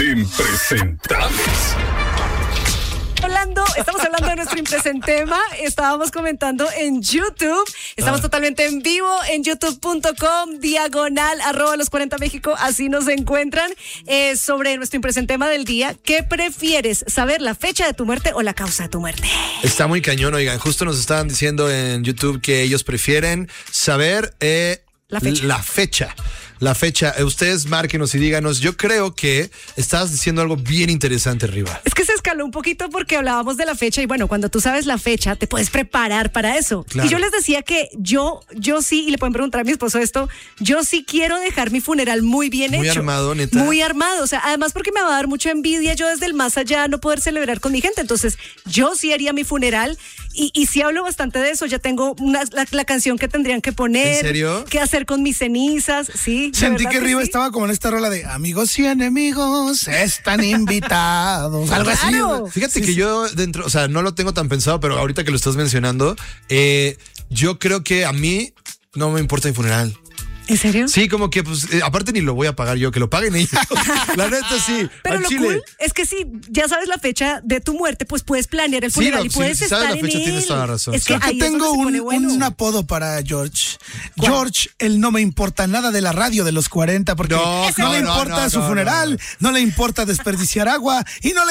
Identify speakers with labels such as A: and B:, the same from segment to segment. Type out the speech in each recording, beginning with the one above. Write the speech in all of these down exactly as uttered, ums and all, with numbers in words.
A: Impresentables.
B: Hablando, estamos hablando de nuestro impresentema. Estábamos comentando en YouTube. Estamos ah. totalmente en vivo en youtube punto com, diagonal, arroba los cuarenta México. Así nos encuentran. Eh, sobre nuestro impresentema del día. ¿Qué prefieres? ¿Saber la fecha de tu muerte o la causa de tu muerte?
C: Está muy cañón, oigan. Justo nos estaban diciendo en YouTube que ellos prefieren saber eh, la fecha. La fecha. La fecha, ustedes márquenos y díganos. Yo creo que estabas diciendo algo bien interesante, Riva.
B: Es que se escaló un poquito porque hablábamos de la fecha y bueno, cuando tú sabes la fecha, te puedes preparar para eso. Claro. Y yo les decía que yo, yo sí, y le pueden preguntar a mi esposo esto, yo sí quiero dejar mi funeral muy bien
C: muy
B: hecho.
C: Muy armado, neta.
B: Muy armado, o sea, además porque me va a dar mucha envidia yo desde el más allá no poder celebrar con mi gente. Entonces, yo sí haría mi funeral y, y sí hablo bastante de eso. Ya tengo una, la, la canción que tendrían que poner.
C: ¿En serio?
B: ¿Qué hacer con mis cenizas? Sí.
D: Sentí que Riva sí estaba como en esta rola de amigos y enemigos están invitados. Algo
B: claro.
D: así.
C: Fíjate
D: sí,
C: que
D: sí.
C: yo dentro, o sea, no lo tengo tan pensado, pero ahorita que lo estás mencionando, eh, yo creo que a mí no me importa mi funeral.
B: ¿En serio?
C: Sí, como que, pues, eh, aparte ni lo voy a pagar yo, que lo paguen ellos. La neta, sí.
B: Pero lo
C: Chile.
B: cool es que si ya sabes la fecha de tu muerte, pues puedes planear el funeral
C: sí, no,
B: y puedes
C: si, si
B: estar
C: sabes la fecha,
B: en
C: tienes
B: él.
C: toda la razón.
B: Es que
D: Creo que tengo un,
B: bueno.
D: un apodo para George.
B: ¿Cuál?
D: George, él no me importa nada de la radio de los cuarenta porque
C: no,
D: no,
C: no
D: le
C: no,
D: importa
C: no,
D: su
C: no,
D: funeral,
C: no,
D: no. no le importa desperdiciar agua y no le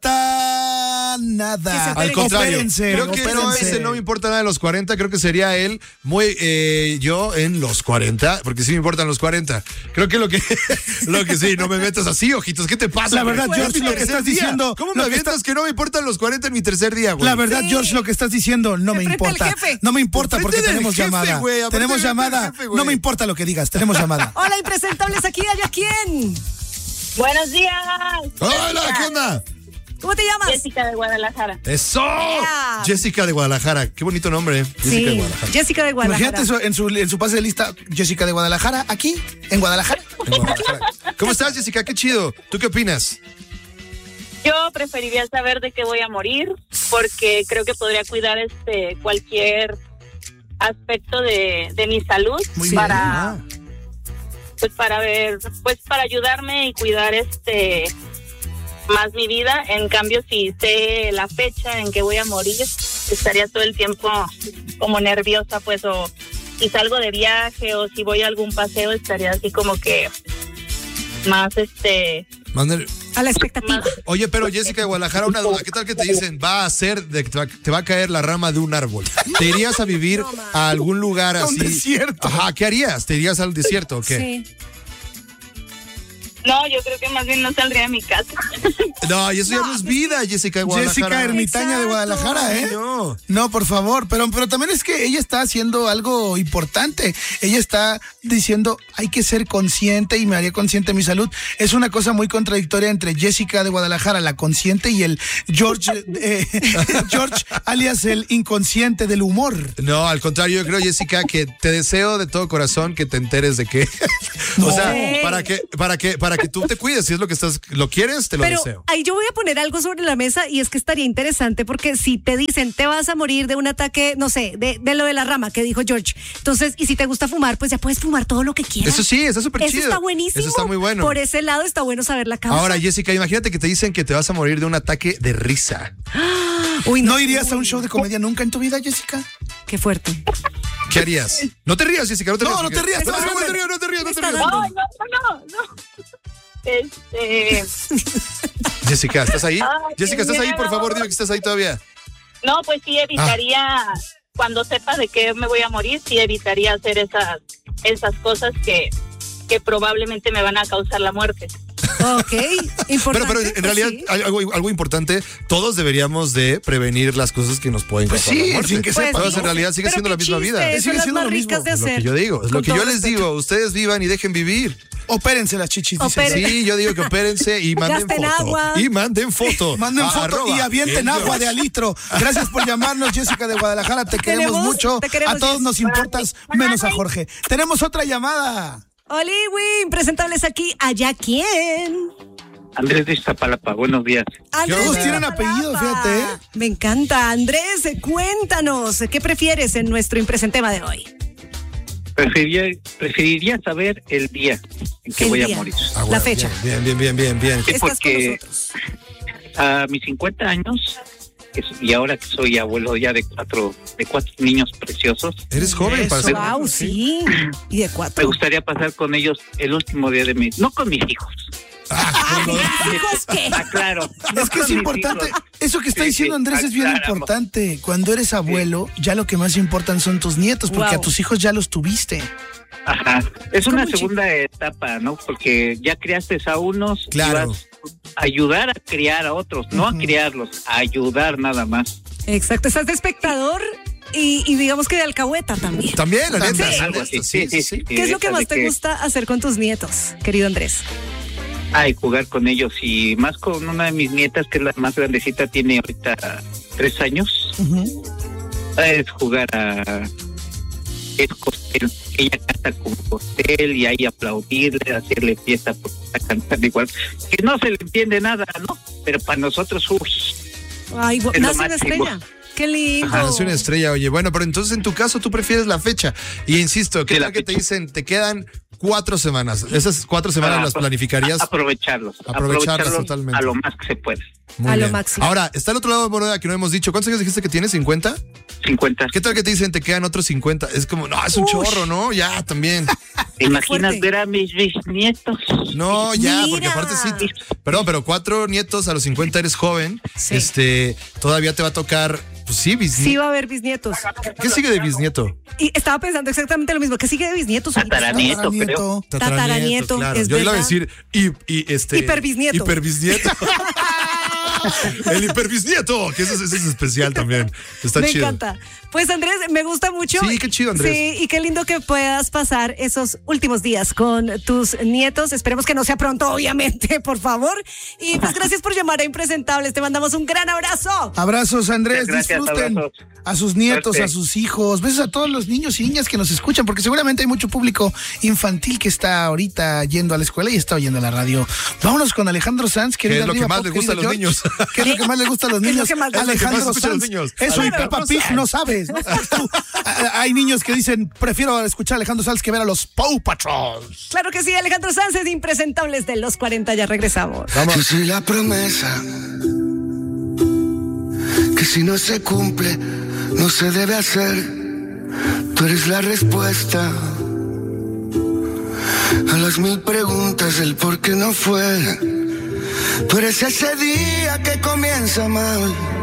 D: importa nada.
C: Al contrario,
D: opérense,
C: creo que no,
D: opérense.
C: ese no me importa nada de los cuarenta, creo que sería él muy eh, yo en los cuarenta, porque sí me importan los cuarenta. Creo que lo que lo que sí, no me metas así, ojitos, ¿qué te pasa?
D: La verdad,
C: güey?
D: George, lo que estás diciendo,
C: ¿Cómo
D: lo
C: me
D: que
C: avientas
D: está-
C: que no me importan los cuarenta en mi tercer día, güey?
D: La verdad,
B: Sí.
D: George, lo que estás diciendo no me
B: Enfrente al
D: importa.
B: jefe.
D: No me importa
C: Enfrente
D: porque
C: del
D: tenemos
C: jefe,
D: llamada.
C: güey, aparte
D: Tenemos
C: enfrente del
D: llamada.
C: jefe, güey.
D: No me importa lo que digas, tenemos llamada.
B: Hola, impresentables, aquí hay a quién.
E: Buenos días.
C: Hola, ¿qué onda?
B: ¿Cómo te llamas?
E: Jessica de Guadalajara.
C: ¡Eso!
B: Yeah.
C: Jessica de Guadalajara. Qué bonito nombre. Jessica
B: Sí,
C: de Guadalajara.
B: Jessica de Guadalajara.
D: Imagínate eso en su, en su pase de lista, Jessica de Guadalajara, aquí, en Guadalajara.
C: En Guadalajara. ¿Cómo estás, Jessica? Qué chido. ¿Tú qué opinas?
E: Yo preferiría saber de qué voy a morir porque creo que podría cuidar este cualquier aspecto de, de mi salud
D: Muy
E: para
D: bien.
E: pues para ver pues para ayudarme y cuidar este más mi vida. En cambio, si sé la fecha en que voy a morir, estaría todo el tiempo como nerviosa, pues, o si salgo de viaje o si voy a algún paseo, estaría así como que más este
C: Mande-
B: A la expectativa.
C: Oye, pero Jessica de Guadalajara, una duda. ¿Qué tal que te dicen, va a ser, de que te va, te va a caer la rama de un árbol? ¿Te irías a vivir a algún lugar
D: A
C: así?
D: un desierto.
C: Ajá, ¿qué harías? ¿Te irías al desierto o qué?
B: Sí.
E: no, yo creo que más bien no saldría de mi casa.
C: No, y eso ya no es vida, Jessica de Guadalajara.
D: Jessica Ermitaña de
B: Exacto.
D: Guadalajara, ¿eh?
C: No.
D: No, por favor, pero, pero también es que ella está haciendo algo importante. Ella está diciendo, hay que ser consciente y me haría consciente mi salud. Es una cosa muy contradictoria entre Jessica de Guadalajara, la consciente, y el George, eh, George, alias el inconsciente del humor.
C: No, al contrario, yo creo, Jessica, que te deseo de todo corazón que te enteres de que, o
D: No.
C: sea,
B: Sí.
C: para que, para que, para que tú te cuides, si es lo que estás, lo quieres, te lo
B: Pero
C: deseo.
B: ahí yo voy a poner algo sobre la mesa y es que estaría interesante porque si te dicen te vas a morir de un ataque, no sé, de, de lo de la rama que dijo George. Entonces, y si te gusta fumar, pues ya puedes fumar todo lo que quieras.
C: Eso sí, está súper
B: Eso
C: chido.
B: está buenísimo.
C: Eso está muy bueno.
B: Por ese lado está bueno saber la causa.
C: Ahora, Jessica, imagínate que te dicen que te vas a morir de un ataque de risa.
B: Uy,
D: ¿No irías a un show de comedia nunca en tu vida, Jessica?
B: Qué fuerte.
C: ¿Qué harías? No te rías, Jessica, no te
D: No,
C: rías.
D: no te rías,
C: No,
D: te
C: no,
D: vas a
C: no te
D: ver.
C: rías, no te rías, no te
B: Está
C: rías.
B: dando.
E: No, no, no, no. Este,
C: Jessica, ¿estás ahí?
E: Ay,
C: Jessica,
E: qué
C: ¿estás ahí? Por
E: miedo.
C: favor, dime que estás ahí todavía.
E: no, pues sí evitaría, cuando sepa de qué me voy a morir, sí evitaría hacer esas, esas cosas que, que probablemente me van a causar la muerte.
B: Ok,
C: Pero,
B: importante.
C: pero en
B: pues
C: realidad,
B: sí.
C: algo, algo importante, todos deberíamos de prevenir las cosas que nos pueden
D: Pues
C: causar
D: sí,
C: la muerte.
D: sin que
B: Pues
D: sepas.
C: Todos
B: sí.
C: en realidad sigue
B: Pero
C: siendo
B: qué
C: la misma
B: chiste,
C: vida.
B: son
D: Sigue
B: las
D: siendo
B: más
D: lo mismo.
B: ricas de
C: Es lo
B: hacer.
C: que yo digo, es lo
B: Con
C: que yo
B: todo
C: les
B: respeto.
C: digo. Ustedes vivan y dejen vivir.
D: Opérense las chichis, dice.
B: Operen-
C: Sí, yo digo que opérense y manden
B: Gasten
C: foto.
B: agua.
C: Y manden foto.
D: Manden
C: A-
D: foto
C: arroba
D: y avienten
C: el
D: agua
C: George.
D: de a litro. Gracias por llamarnos, Jessica de Guadalajara. Te queremos
B: Queremos-
D: mucho.
B: te queremos,
D: A todos
B: Jess.
D: nos importas, menos a Jorge. Tenemos otra llamada.
B: Oliwin, presentables aquí. ¿Allá quién?
F: Andrés de Iztapalapa, buenos días.
B: Andrés
D: Todos
B: de
D: tienen
B: Iztapalapa.
D: apellido, fíjate, ¿eh?
B: Me encanta. Andrés, cuéntanos, ¿qué prefieres en nuestro impresentema de hoy?
F: Preferiría, preferiría saber el día en que
B: El
F: voy
B: día.
F: a morir.
C: Ah, bueno,
B: La fecha.
C: Bien, bien, bien, bien, bien.
F: Sí,
B: Estás
F: porque-
B: con nosotros.
F: A mis cincuenta años, es- y ahora que soy abuelo ya de cuatro, de cuatro niños preciosos,
C: Eres joven para ser.
B: Wow, sí. Y de
F: me
B: cuatro.
F: gustaría pasar con ellos el último día de mi... No con mis hijos.
B: Ah, ¿mis hijos qué?
F: Ah, claro. no
D: Es que
F: con
D: es
F: mis
D: importante,
F: hijos.
D: eso que está
F: Sí,
D: diciendo
F: sí,
D: Andrés es bien
F: aclaramos.
D: importante. Cuando eres abuelo, ya lo que más importan son tus nietos, porque
B: Wow.
D: a tus hijos ya los tuviste.
F: Ajá. Es
B: como
F: una
B: un chico.
F: segunda etapa, ¿no? Porque ya criaste a unos
C: Claro.
F: y vas a ayudar a criar a otros, no a criarlos, a ayudar nada más.
B: Exacto, estás de espectador y, y digamos que de alcahueta también.
C: También, la neta.
F: Sí.
C: la
F: Algo
C: neta,
F: así.
C: sí, sí, sí.
B: ¿Qué es lo que
F: esa
B: más
F: de
B: te
F: que-
B: gusta hacer con tus nietos, querido Andrés?
F: Ay, jugar con ellos y más con una de mis nietas que es la más grandecita, tiene ahorita tres años. Es jugar a es costel. Ella canta con costel y ahí aplaudirle, hacerle fiesta porque está cantando igual. Que no se le entiende nada, ¿no? Pero para nosotros, uy,
B: Ay, bo-
F: Es lo
B: nace una
F: máximo.
B: estrella. Qué lindo.
C: Ah, es una estrella, oye. Bueno, pero entonces en tu caso tú prefieres la fecha. Y insisto, ¿qué
F: Sí, la
C: tal que te
F: fecha.
C: dicen, te quedan cuatro semanas? Esas cuatro semanas
F: Ah,
C: las
F: pues,
C: planificarías.
F: a- aprovecharlos.
C: Aprovecharlas totalmente.
F: A lo más que se puede.
C: Muy
B: a lo
C: bien.
B: máximo.
C: Ahora, está el otro lado de moneda que no hemos dicho. ¿Cuántos años dijiste que tienes? ¿cincuenta?
F: cincuenta.
C: ¿Qué tal que te dicen te quedan otros cincuenta? Es como, no, es un
B: Ush.
C: chorro, ¿no? Ya, también.
F: ¿Te imaginas
B: fuerte.
F: ver a mis bisnietos?
C: No, ya, porque
B: Mira.
C: aparte sí. Perdón, pero cuatro nietos a los cincuenta eres joven.
B: Sí.
C: Este, todavía te va a tocar, pues sí,
B: Sí
C: bisnieto.
B: va a haber bisnietos.
C: ¿Qué sigue de bisnieto?
B: Y estaba pensando exactamente lo mismo. ¿Qué sigue de bisnietos? ahorita?
F: Tataranieto, creo.
B: Tataranieto,
C: claro.
B: es
C: Yo iba a
B: verdad.
C: decir y, y este.
B: Hiperbisnieto.
C: Hiperbisnieto. El hiperbisnieto, que ese, es- ese es especial también. Está
B: Me
C: chido.
B: encanta. Pues Andrés, me gusta mucho.
C: Sí, qué chido, Andrés.
B: Sí, y qué lindo que puedas pasar esos últimos días con tus nietos. Esperemos que no sea pronto, obviamente, por favor. Y pues gracias por llamar a Impresentables. Te mandamos un gran abrazo.
D: Abrazos, Andrés,
F: Gracias,
D: disfruten
F: abrazos.
D: a sus nietos,
F: Suerte.
D: a sus hijos, besos a todos los niños y niñas que nos escuchan, porque seguramente hay mucho público infantil que está ahorita yendo a la escuela y está oyendo a la radio. Vámonos con Alejandro Sanz,
C: ¿Qué
D: querida
C: es lo que
D: Diva
C: más
D: Pop,
C: les gusta a los
D: querido
C: niños?
D: George. ¿Qué es lo que más les gusta a los
B: ¿Qué es lo
D: niños?
B: que más-
C: es lo que más
D: Alejandro
C: escuchan los
D: Sanz.
C: niños?
D: Eso y
C: Alejandro
D: Peppa Pig
C: Sanz.
D: no sabes. ¿no? Tú, a- hay niños que dicen, prefiero escuchar a Alejandro Sanz que ver a los Paw Patrols.
B: Claro que sí, Alejandro Sanz es de Impresentables de los cuarenta. Ya regresamos.
A: Yo soy la promesa que si no se cumple, no se debe hacer. Tú eres la respuesta a las mil preguntas del por qué no fue. Tú eres ese día que comienza mal